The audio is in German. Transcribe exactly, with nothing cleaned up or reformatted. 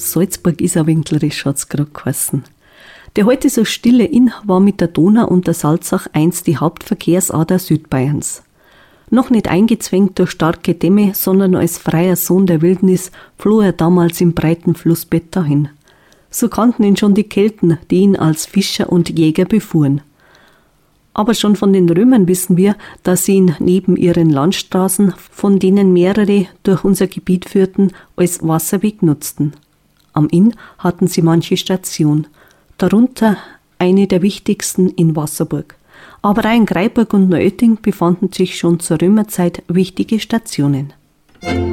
Salzburg-Isarwinklerisch hat's gerade geheißen. Der heute so stille Inn war mit der Donau und der Salzach einst die Hauptverkehrsader Südbayerns. Noch nicht eingezwängt durch starke Dämme, sondern als freier Sohn der Wildnis floh er damals im breiten Flussbett dahin. So kannten ihn schon die Kelten, die ihn als Fischer und Jäger befuhren. Aber schon von den Römern wissen wir, dass sie ihn neben ihren Landstraßen, von denen mehrere durch unser Gebiet führten, als Wasserweg nutzten. Am Inn hatten sie manche Station, darunter eine der wichtigsten in Wasserburg. Aber auch in Greiburg und Neuötting befanden sich schon zur Römerzeit wichtige Stationen.